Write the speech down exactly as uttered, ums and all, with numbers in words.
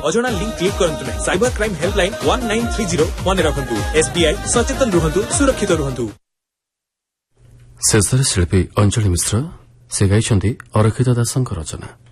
अजଣା link click करंतु नहीं। Cyber crime helpline one nine three zero मन रखंतु। एसबीआई सचेतन रुहंतु, सुरक्षित रुहंतु। शेषर शिल्पी अंजलि मिश्र से गाइछन्ति अरखित दासଙ୍କ रचना।